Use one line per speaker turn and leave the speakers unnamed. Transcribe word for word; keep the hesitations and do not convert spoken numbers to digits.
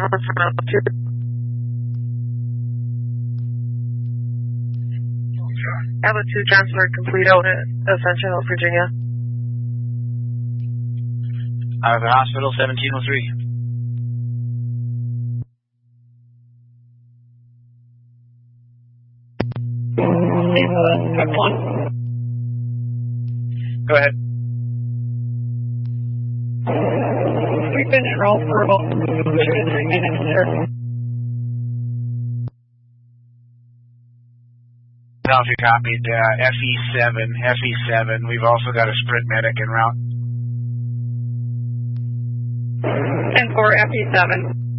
ambulance for level two. Level two transfer complete out at Ascension, West Virginia.
Out of the hospital, seventeen oh three. Go ahead.
We've been enrolled for about two to three minutes there.
Philadelphia copied uh, F E seven, F E seven. We've also got a sprint medic en route.
And for F E seven.